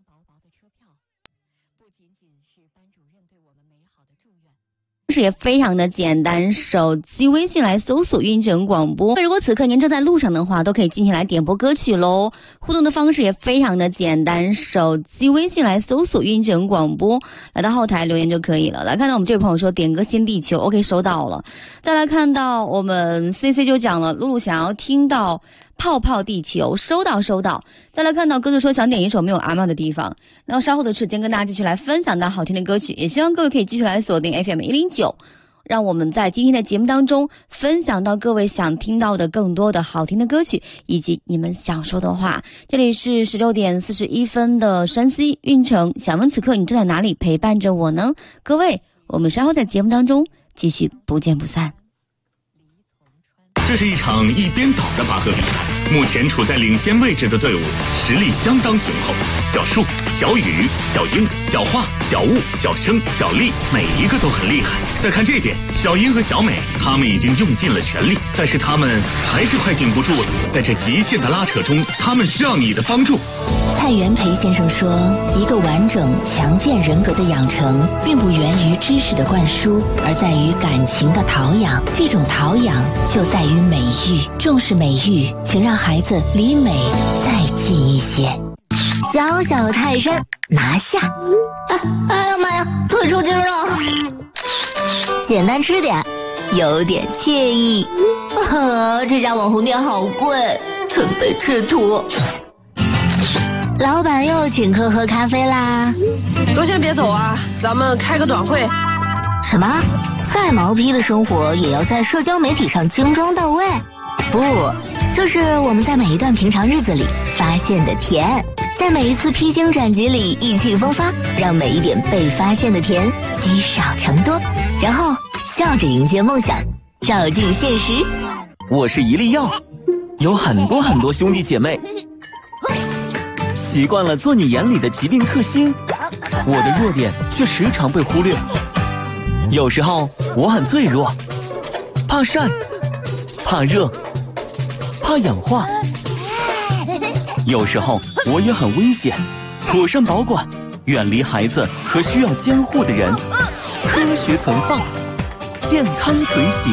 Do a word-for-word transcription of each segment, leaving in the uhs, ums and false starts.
是也非常的简单，手机微信来搜索运城广播。如果此刻您正在路上的话，都可以进行来点播歌曲喽。互动的方式也非常的简单，手机微信来搜索运城广播，来到后台留言就可以了。来看到我们这位朋友说点歌新地球 ，OK 收到了。再来看到我们 C C 就讲了，露露想要听到泡泡地球，收到收到。再来看到鸽子说想点一首没有阿嬷的地方，那稍后的时间跟大家继续来分享到好听的歌曲，也希望各位可以继续来锁定 F M 一零九，让我们在今天的节目当中分享到各位想听到的更多的好听的歌曲以及你们想说的话。这里是十六点四十一分的山西运城，想问此刻你正在哪里陪伴着我呢？各位，我们稍后在节目当中继续不见不散。 这是一场一边倒的拔河比赛，目前处在领先位置的队伍实力相当雄厚。小树、小雨、小英、小花、小雾、小生、小丽，每一个都很厉害。再看这边，小英和小美，他们已经用尽了全力，但是他们还是快顶不住了。在这极限的拉扯中，他们需要你的帮助。 蔡元培先生说，一个完整强健人格的养成并不源于知识的灌输，而在于感情的陶养。这种陶养就在于美育，重视美育，请让孩子离美再近一些。小小泰山拿下！哎哎呀妈呀，腿抽筋了！简单吃点，有点惬意。啊，这家网红店好贵，准备吃土。老板又请客喝咖啡啦！ 都先别走啊，咱们开个短会。 什么？再毛坯的生活也要在社交媒体上精装到位？不，这是我们在每一段平常日子里发现的甜，在每一次披荆斩棘里意气风发，让每一点被发现的甜积少成多，然后笑着迎接梦想，照进现实。 我是一粒药，有很多很多兄弟姐妹，习惯了做你眼里的疾病克星，我的弱点却时常被忽略。有时候我很脆弱，怕晒，怕热，怕氧化。有时候我也很危险，妥善保管，远离孩子和需要监护的人，科学存放，健康随行。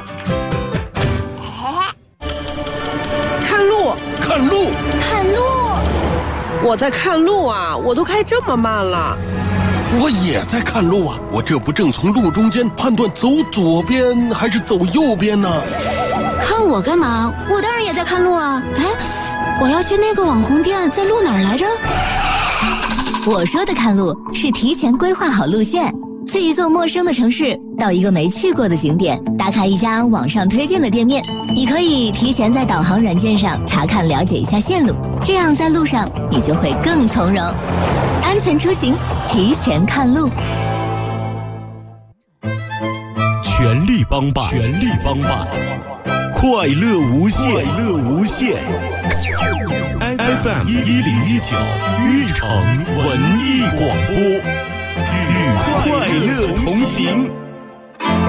看路， 看路， 看路！ 我在看路啊，我都开这么慢了。 我也在看路啊，我这不正从路中间判断走左边还是走右边呢？ 看我干嘛？我当然也在看路啊！哎，我要去那个网红店，在路哪儿来着？我说的看路是提前规划好路线，去一座陌生的城市，到一个没去过的景点，打卡一家网上推荐的店面。你可以提前在导航软件上查看了解一下线路，这样在路上你就会更从容。安全出行，提前看路。 全力帮办，全力帮办，快乐无限，快乐无限。F M 一零一九运城文艺广播，与快乐同行。